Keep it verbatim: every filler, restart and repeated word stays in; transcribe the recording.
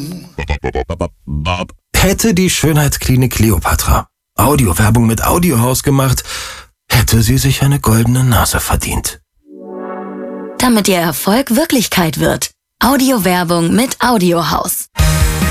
Hätte die Schönheitsklinik Kleopatra Audiowerbung mit Audiohaus gemacht, hätte sie sich eine goldene Nase verdient. Damit Ihr Erfolg Wirklichkeit wird. Audiowerbung mit Audiohaus.